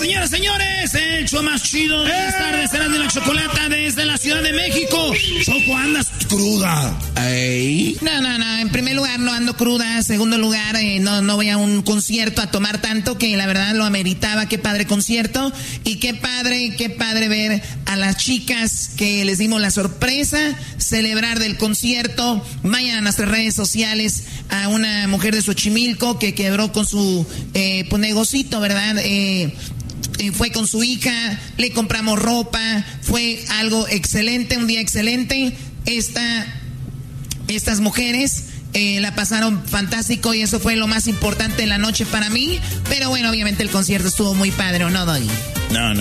señoras, señores, el show más chido de las tardes será de la chocolata desde la Ciudad de México. Choco, andas cruda. Ey. No, en primer lugar no ando cruda, en segundo lugar no voy a un concierto a tomar tanto que la verdad lo ameritaba. Qué padre concierto y qué padre ver a las chicas que les dimos la sorpresa, celebrar del concierto. Vayan a nuestras redes sociales a una mujer de Xochimilco que quebró con su pues negocito, ¿verdad? Fue con su hija, le compramos ropa, fue algo excelente, un día excelente. Estas mujeres la pasaron fantástico y eso fue lo más importante de la noche para mí. Pero bueno, obviamente el concierto estuvo muy padre, ¿o no, Doggy? No.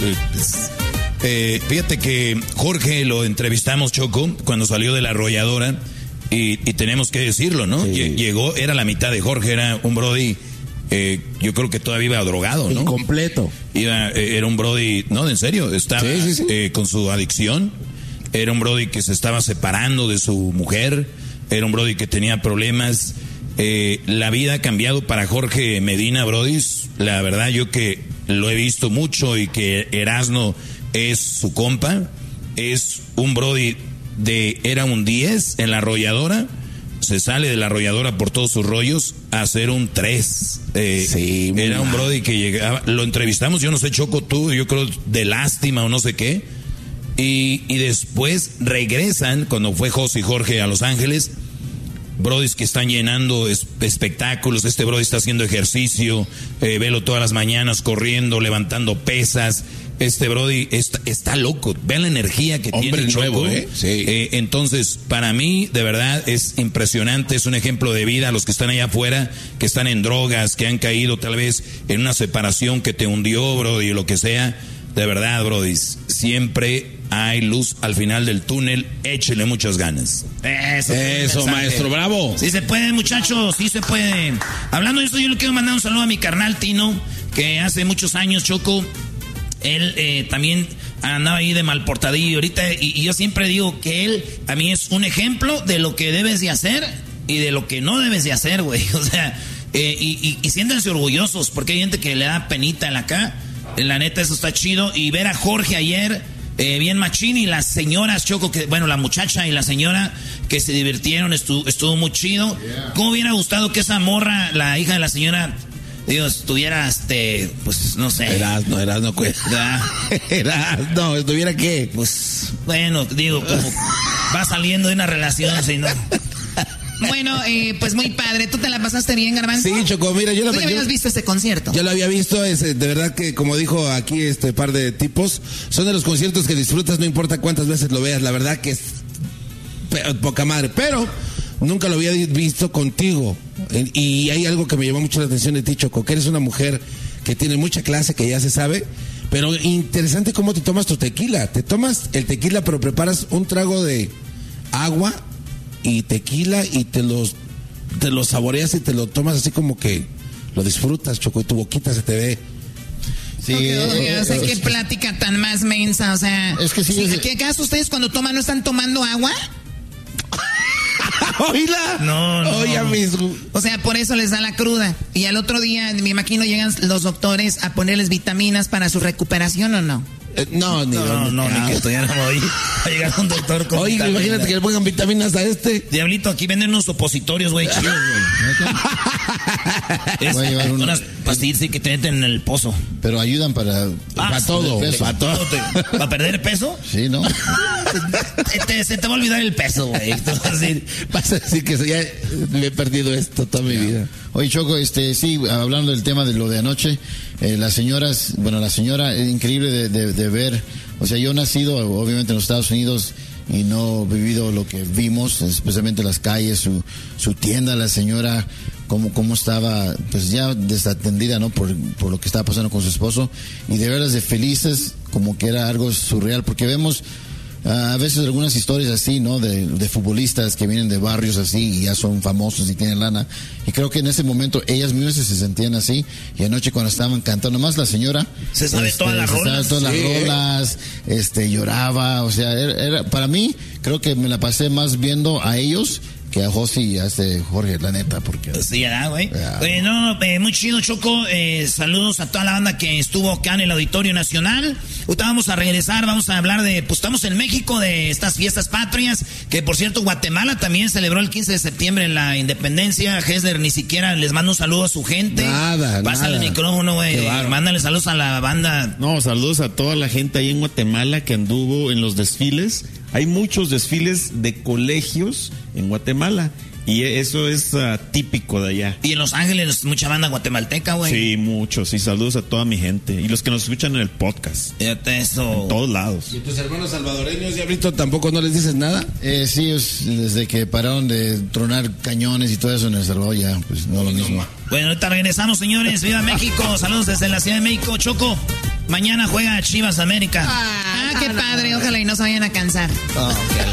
Fíjate que Jorge lo entrevistamos, Choco, cuando salió de la arrolladora y tenemos que decirlo, ¿no? Sí. Llegó, era la mitad de Jorge, era un brody, yo creo que todavía iba drogado, ¿no? Incompleto. Era un brody, no, en serio, estaba sí. Con su adicción, era un brody que se estaba separando de su mujer, era un brody que tenía problemas. La vida ha cambiado para Jorge Medina, brodis. La verdad, yo que lo he visto mucho y que Erasno es su compa, es un brody era un 10 en la arrolladora, se sale de la arrolladora por todos sus rollos a hacer un 3. Era un brody que llegaba, lo entrevistamos, yo no sé, Choco, tú, yo creo de lástima o no sé qué, y después regresan, cuando fue José y Jorge a Los Ángeles, brodis que están llenando espectáculos. Este brody está haciendo ejercicio, velo todas las mañanas corriendo, levantando pesas. Este brody está loco. Vean la energía que tiene el Choco. Nuevo, sí. Entonces, para mí, de verdad, es impresionante. Es un ejemplo de vida a los que están allá afuera, que están en drogas, que han caído tal vez en una separación que te hundió, brody, o lo que sea. De verdad, brody, siempre hay luz al final del túnel. Échele muchas ganas. Eso, maestro, bravo. Sí se puede, muchachos, sí se puede. Hablando de esto, yo le quiero mandar un saludo a mi carnal Tino, que hace muchos años, Choco, él también andaba ahí de mal portadillo ahorita, y yo siempre digo que él a mí es un ejemplo de lo que debes de hacer y de lo que no debes de hacer, güey. O sea, y siéntanse orgullosos, porque hay gente que le da penita en acá. La neta, eso está chido. Y ver a Jorge ayer, bien machín, y las señoras, Choco, que bueno, la muchacha y la señora que se divirtieron, estuvo muy chido. Yeah. ¿Cómo hubiera gustado que esa morra, la hija de la señora, digo, estuviera, pues, no sé. Erasno, ¿estuviera qué? Pues, bueno, digo, como va saliendo de una relación así, ¿no? Bueno, pues muy padre. ¿Tú te la pasaste bien, Garbanzo? Sí, Choco, mira, ¿Tú ya habías visto este concierto? Yo lo había visto, de verdad que, como dijo aquí par de tipos, son de los conciertos que disfrutas, no importa cuántas veces lo veas, la verdad que es poca madre, pero nunca lo había visto contigo. Y hay algo que me llamó mucho la atención de ti, Choco, que eres una mujer que tiene mucha clase, que ya se sabe, pero interesante cómo te tomas tu tequila. Te tomas el tequila, pero preparas un trago de agua y tequila y te los saboreas y te lo tomas así como que lo disfrutas, Choco, y tu boquita se te ve. Sí, o sea, qué plática tan más mensa, o sea. Es que sí. ¿Qué acaso ustedes cuando toman no están tomando agua? Oíla. No. Oye, o sea, por eso les da la cruda. Y al otro día, me imagino, llegan los doctores a ponerles vitaminas para su recuperación, ¿o no? No, ni que estoy a llegar a un doctor con vitaminas. Imagínate que le pongan vitaminas a Diablito, aquí venden unos supositorios, güey, chidos, güey. Unas pastillas que te meten en el pozo. Pero ayudan para todo. ¿Para perder peso? Sí, ¿no? Se te va a olvidar el peso, güey. Vas a decir que ya me he perdido esto toda mi vida. Oye, Choco, sí, hablando del tema de lo de anoche, la señora es increíble de ver. O sea, yo he nacido obviamente en los Estados Unidos y no he vivido lo que vimos, especialmente las calles, su tienda, la señora, cómo estaba, pues ya desatendida, ¿no? Por lo que estaba pasando con su esposo, y de veras de felices, como que era algo surreal, porque vemos a veces algunas historias así, ¿no? De futbolistas que vienen de barrios así y ya son famosos y tienen lana. Y creo que en ese momento ellas mismas se sentían así. Y anoche cuando estaban cantando, nomás la señora se sabe todas las rolas. Lloraba. O sea, era para mí, creo que me la pasé más viendo a ellos a José y a Jorge, la neta, porque... Sí, güey. Muy chido, Choco. Saludos a toda la banda que estuvo acá en el Auditorio Nacional. Ahorita vamos a regresar, vamos a hablar de... Pues estamos en México, de estas fiestas patrias, que por cierto, Guatemala también celebró el 15 de septiembre la independencia. Hessler ni siquiera les manda un saludo a su gente. Pásale el micrófono, güey. Mándale saludos a la banda. No, saludos a toda la gente ahí en Guatemala que anduvo en los desfiles. Hay muchos desfiles de colegios en Guatemala y eso es típico de allá. Y en Los Ángeles mucha banda guatemalteca, güey. Sí, muchos. Y saludos a toda mi gente y los que nos escuchan en el podcast. Fíjate eso. En todos lados. ¿Y tus hermanos salvadoreños, Diablito, tampoco no les dices nada? Sí, desde que pararon de tronar cañones y todo eso en El Salvador ya, pues no lo mismo. Bueno, ahorita regresamos, señores. ¡Viva México! Saludos desde la Ciudad de México. Choco, mañana juega Chivas América. Qué padre. Ojalá y no se vayan a cansar.